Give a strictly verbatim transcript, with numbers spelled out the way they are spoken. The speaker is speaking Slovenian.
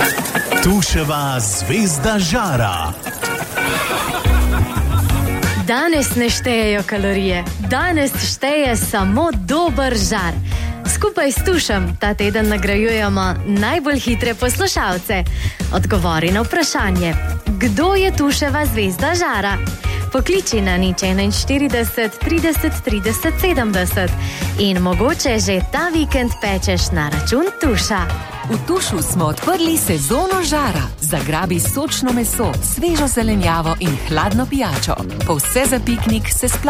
Tuševa zvezda žara. Danes ne štejejo kalorije, danes šteje samo dober žar. Skupaj s Tušem ta teden nagrajujemo najbolj hitre poslušalce. Odgovori na vprašanje, kdo je Tuševa zvezda žara? Pokliči na nič enainštirideset, trideset, trideset, sedemdeset in mogoče že ta vikend pečeš na račun Tuša. V Tušu smo odprli sezono žara. Zagrabi sočno meso, svežo zelenjavo in hladno pijačo. Po vse za piknik se splača.